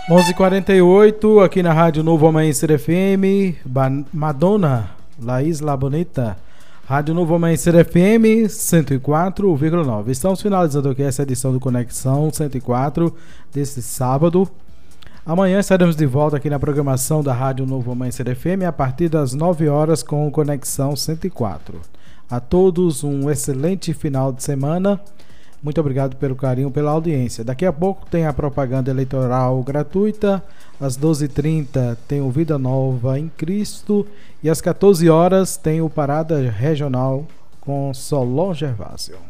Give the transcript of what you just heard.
11h48 aqui na Rádio Novo Amanhecer FM, Madonna, La Isla Bonita. Rádio Novo Amanhecer FM 104,9. Estamos finalizando aqui essa edição do Conexão 104 desse sábado. Amanhã estaremos de volta aqui na programação da Rádio Novo Amanhecer FM a partir das 9 horas com o Conexão 104. A todos um excelente final de semana. Muito obrigado pelo carinho, pela audiência. Daqui a pouco tem a propaganda eleitoral gratuita. Às 12h30 tem o Vida Nova em Cristo. E às 14 horas tem o Parada Regional com Solon Gervásio.